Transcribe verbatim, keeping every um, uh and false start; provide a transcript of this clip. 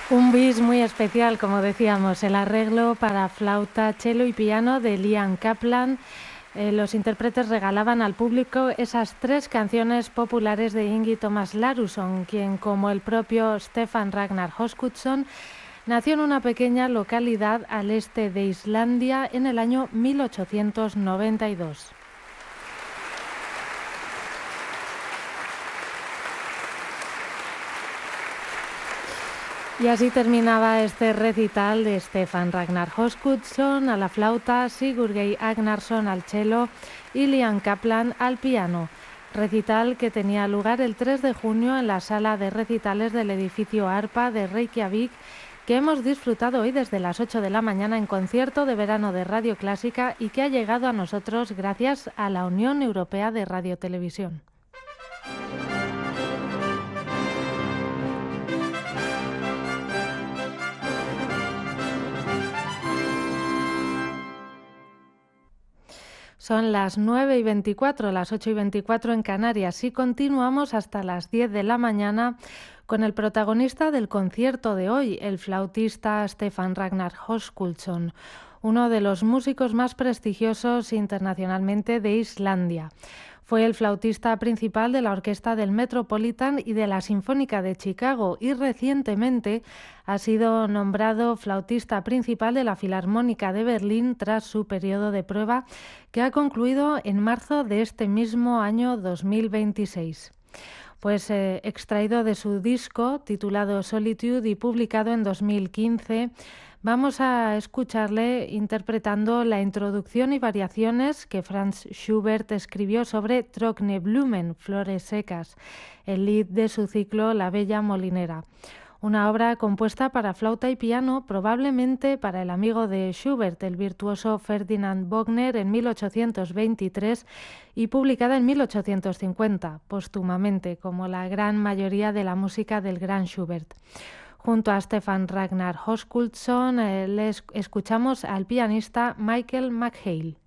Un bis muy especial, como decíamos, el arreglo para flauta, cello y piano de Liam Kaplan. Eh, los intérpretes regalaban al público esas tres canciones populares de Ingi Thomas Larsson, quien, como el propio Stefan Ragnar Höskuldsson, nació en una pequeña localidad al este de Islandia en el año mil ochocientos noventa y dos. Y así terminaba este recital de Stefan Ragnar Höskuldsson a la flauta, Sigurgeir Agnarsson al cello y Liam Kaplan al piano. Recital que tenía lugar el tres de junio en la sala de recitales del edificio Arpa de Reykjavik, que hemos disfrutado hoy desde las ocho de la mañana en concierto de verano de Radio Clásica y que ha llegado a nosotros gracias a la Unión Europea de Radiotelevisión. Son las nueve y veinticuatro, las ocho y veinticuatro en Canarias y continuamos hasta las diez de la mañana con el protagonista del concierto de hoy, el flautista Stefan Ragnar Höskuldsson, uno de los músicos más prestigiosos internacionalmente de Islandia. Fue el flautista principal de la orquesta del Metropolitan y de la Sinfónica de Chicago y recientemente ha sido nombrado flautista principal de la Filarmónica de Berlín tras su periodo de prueba que ha concluido en marzo de este mismo año dos mil veintiséis. Pues eh, extraído de su disco titulado Solitude y publicado en dos mil quince, vamos a escucharle interpretando la introducción y variaciones que Franz Schubert escribió sobre Trockne-Blumen, Flores Secas, el lead de su ciclo La Bella Molinera. Una obra compuesta para flauta y piano, probablemente para el amigo de Schubert, el virtuoso Ferdinand Bogner, en mil ochocientos veintitrés y publicada en mil ochocientos cincuenta, póstumamente, como la gran mayoría de la música del gran Schubert. Junto a Stefan Ragnar Höskuldsson, eh, les escuchamos al pianista Michael McHale.